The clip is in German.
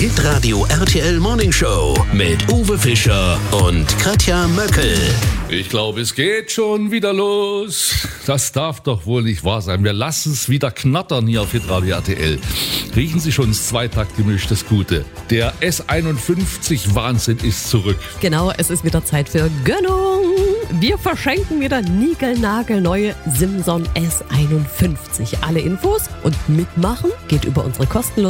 Hitradio RTL Morning Show mit Uwe Fischer und Katja Möckel. Ich glaube, es geht schon wieder los. Das darf doch wohl nicht wahr sein. Wir lassen es wieder knattern hier auf Hitradio RTL. Riechen Sie schon das Zweitaktgemisch, das Gute. Der S51-Wahnsinn ist zurück. Genau, es ist wieder Zeit für Gönnung. Wir verschenken wieder niegelnagelneue Simson S51. Alle Infos und mitmachen geht über unsere kostenlose